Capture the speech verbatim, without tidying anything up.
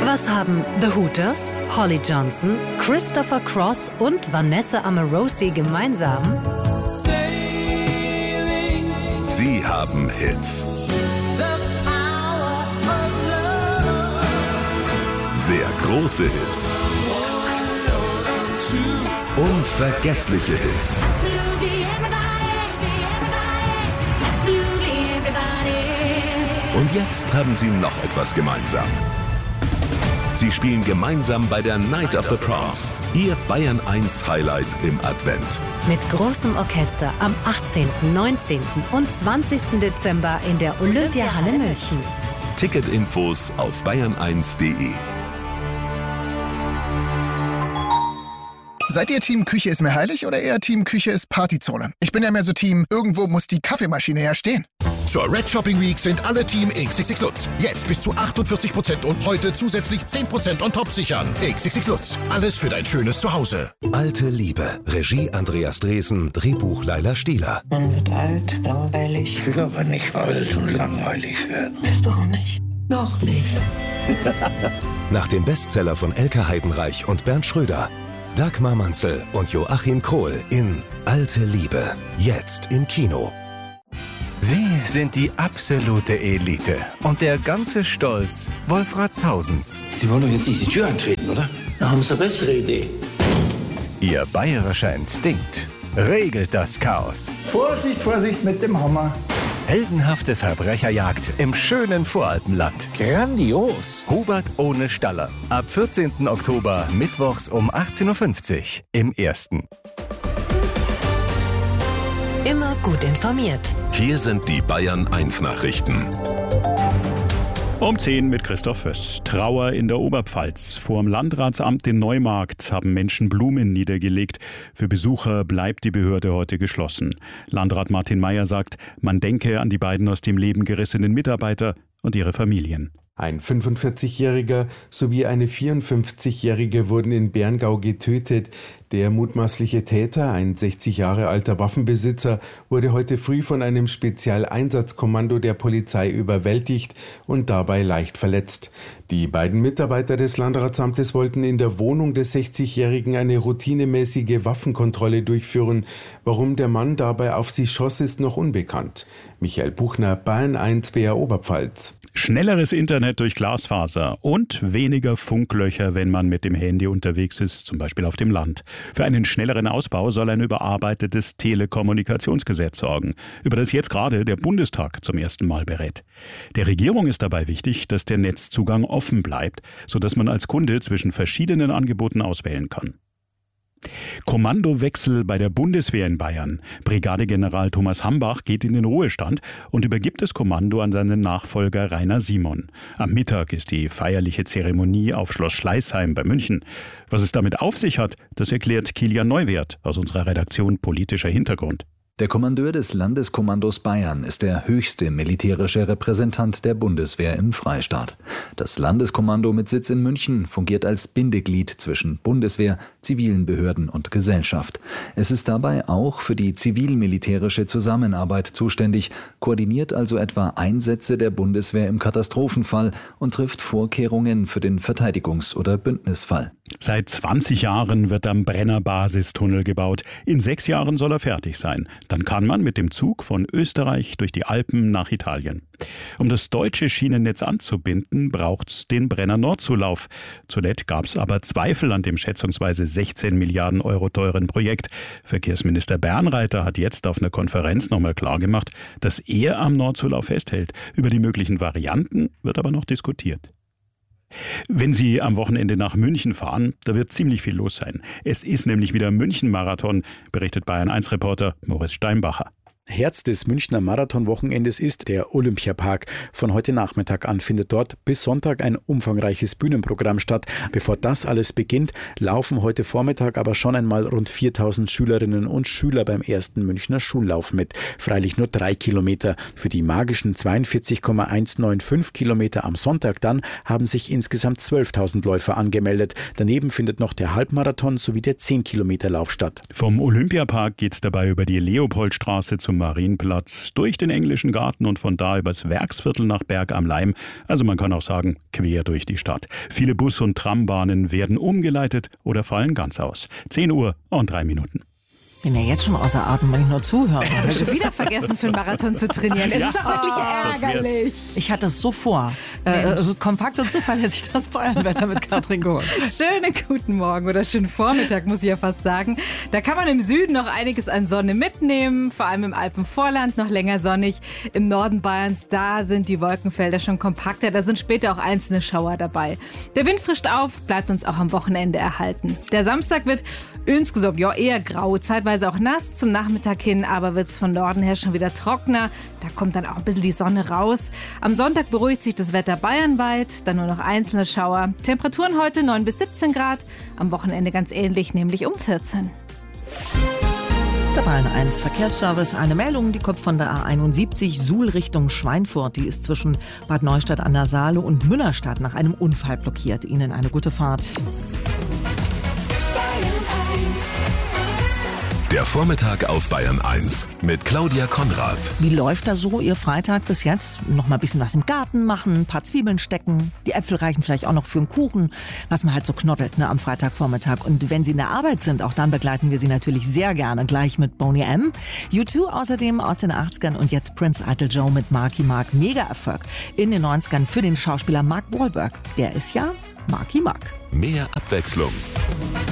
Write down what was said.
Was haben The Hooters, Holly Johnson, Christopher Cross und Vanessa Amorosi gemeinsam? Sie haben Hits. Sehr große Hits. Unvergessliche Hits. Und jetzt haben sie noch etwas gemeinsam. Sie spielen gemeinsam bei der Night of the Proms. Ihr Bayern eins Highlight im Advent. Mit großem Orchester am achtzehnten, neunzehnten und zwanzigsten Dezember in der Olympiahalle München. Ticketinfos auf bayern eins punkt de. Seid ihr Team Küche ist mir heilig oder eher Team Küche ist Partyzone? Ich bin ja mehr so Team, irgendwo muss die Kaffeemaschine ja stehen. Zur Red Shopping Week sind alle Team X X X Lutz. Jetzt bis zu achtundvierzig Prozent und heute zusätzlich zehn Prozent on top sichern. X X X Lutz. Alles für dein schönes Zuhause. Alte Liebe. Regie Andreas Dresen. Drehbuch Laila Stieler. Man wird alt, langweilig. Ich will aber nicht alt und langweilig werden. Bist du auch nicht? Noch nicht. Nach dem Bestseller von Elke Heidenreich und Bernd Schröder. Dagmar Manzel und Joachim Krohl in Alte Liebe. Jetzt im Kino. Sie sind die absolute Elite und der ganze Stolz Wolfratshausens. Sie wollen doch jetzt nicht die Tür eintreten, oder? Da haben Sie eine bessere Idee. Ihr bayerischer Instinkt regelt das Chaos. Vorsicht, Vorsicht mit dem Hammer. Heldenhafte Verbrecherjagd im schönen Voralpenland. Grandios. Hubert ohne Staller. Ab vierzehnten Oktober, mittwochs um achtzehn Uhr fünfzig im Ersten. Immer gut informiert. Hier sind die Bayern eins Nachrichten. Um zehn mit Christoph Föss. Trauer in der Oberpfalz. Vor dem Landratsamt in Neumarkt haben Menschen Blumen niedergelegt. Für Besucher bleibt die Behörde heute geschlossen. Landrat Martin Mayer sagt, man denke an die beiden aus dem Leben gerissenen Mitarbeiter und ihre Familien. Ein fünfundvierzigjähriger sowie eine vierundfünfzigjährige wurden in Berngau getötet. Der mutmaßliche Täter, ein sechzig Jahre alter Waffenbesitzer, wurde heute früh von einem Spezialeinsatzkommando der Polizei überwältigt und dabei leicht verletzt. Die beiden Mitarbeiter des Landratsamtes wollten in der Wohnung des sechzigjährigen eine routinemäßige Waffenkontrolle durchführen. Warum der Mann dabei auf sie schoss, ist noch unbekannt. Michael Buchner, Bayern eins W R Oberpfalz. Schnelleres Internet durch Glasfaser und weniger Funklöcher, wenn man mit dem Handy unterwegs ist, zum Beispiel auf dem Land. Für einen schnelleren Ausbau soll ein überarbeitetes Telekommunikationsgesetz sorgen, über das jetzt gerade der Bundestag zum ersten Mal berät. Der Regierung ist dabei wichtig, dass der Netzzugang offen bleibt, sodass man als Kunde zwischen verschiedenen Angeboten auswählen kann. Kommandowechsel bei der Bundeswehr in Bayern. Brigadegeneral Thomas Hambach geht in den Ruhestand und übergibt das Kommando an seinen Nachfolger Rainer Simon. Am Mittag ist die feierliche Zeremonie auf Schloss Schleißheim bei München. Was es damit auf sich hat, das erklärt Kilian Neuwert aus unserer Redaktion Politischer Hintergrund. Der Kommandeur des Landeskommandos Bayern ist der höchste militärische Repräsentant der Bundeswehr im Freistaat. Das Landeskommando mit Sitz in München fungiert als Bindeglied zwischen Bundeswehr, zivilen Behörden und Gesellschaft. Es ist dabei auch für die zivil-militärische Zusammenarbeit zuständig, koordiniert also etwa Einsätze der Bundeswehr im Katastrophenfall und trifft Vorkehrungen für den Verteidigungs- oder Bündnisfall. Seit zwanzig Jahren wird am Brenner Basistunnel gebaut. In sechs Jahren soll er fertig sein. Dann kann man mit dem Zug von Österreich durch die Alpen nach Italien. Um das deutsche Schienennetz anzubinden, braucht's den Brenner Nordzulauf. Zuletzt gab's aber Zweifel an dem schätzungsweise sechzehn Milliarden Euro teuren Projekt. Verkehrsminister Bernreiter hat jetzt auf einer Konferenz nochmal klargemacht, dass er am Nordzulauf festhält. Über die möglichen Varianten wird aber noch diskutiert. Wenn Sie am Wochenende nach München fahren, da wird ziemlich viel los sein. Es ist nämlich wieder München-Marathon, berichtet Bayern eins Reporter Moritz Steinbacher. Herz des Münchner Marathon-Wochenendes ist der Olympiapark. Von heute Nachmittag an findet dort bis Sonntag ein umfangreiches Bühnenprogramm statt. Bevor das alles beginnt, laufen heute Vormittag aber schon einmal rund viertausend Schülerinnen und Schüler beim ersten Münchner Schullauf mit. Freilich nur drei Kilometer. Für die magischen zweiundvierzig Komma hundertfünfundneunzig Kilometer am Sonntag dann haben sich insgesamt zwölftausend Läufer angemeldet. Daneben findet noch der Halbmarathon sowie der zehn Kilometer Lauf statt. Vom Olympiapark geht's dabei über die Leopoldstraße zu zum Marienplatz, durch den Englischen Garten und von da übers Werksviertel nach Berg am Laim. Also man kann auch sagen, quer durch die Stadt. Viele Bus- und Trambahnen werden umgeleitet oder fallen ganz aus. zehn Uhr und drei Minuten. Ich bin ja jetzt schon außer Atem, wenn ich nur zuhöre. Ich habe schon wieder vergessen, für einen Marathon zu trainieren. Es ja, ist doch wirklich ärgerlich. Ich hatte es so vor. Äh, kompakt und zuverlässig das Bayernwetter mit Katrin Gohl. Schönen guten Morgen oder schönen Vormittag, muss ich ja fast sagen. Da kann man im Süden noch einiges an Sonne mitnehmen, vor allem im Alpenvorland noch länger sonnig. Im Norden Bayerns, da sind die Wolkenfelder schon kompakter, da sind später auch einzelne Schauer dabei. Der Wind frischt auf, bleibt uns auch am Wochenende erhalten. Der Samstag wird insgesamt ja eher grau, zeitweise auch nass. Zum Nachmittag hin aber wird es von Norden her schon wieder trockener. Da kommt dann auch ein bisschen die Sonne raus. Am Sonntag beruhigt sich das Wetter bayernweit, dann nur noch einzelne Schauer. Temperaturen heute neun bis siebzehn Grad, am Wochenende ganz ähnlich, nämlich um vierzehn. Der Bayern eins Verkehrsservice. Eine Meldung, die kommt von der A einundsiebzig Suhl Richtung Schweinfurt. Die ist zwischen Bad Neustadt an der Saale und Münnerstadt nach einem Unfall blockiert. Ihnen eine gute Fahrt. Der Vormittag auf Bayern eins mit Claudia Konrad. Wie läuft da so Ihr Freitag bis jetzt? Noch mal ein bisschen was im Garten machen, ein paar Zwiebeln stecken. Die Äpfel reichen vielleicht auch noch für einen Kuchen, was man halt so knoddelt, ne, am Freitagvormittag. Und wenn Sie in der Arbeit sind, auch dann begleiten wir Sie natürlich sehr gerne gleich mit Boney M. U zwei außerdem aus den achtzigern und jetzt Prince Idol Joe mit Marky Mark. Mega-Erfolg in den neunzigern für den Schauspieler Mark Wahlberg. Der ist ja Marky Mark. Mehr Abwechslung.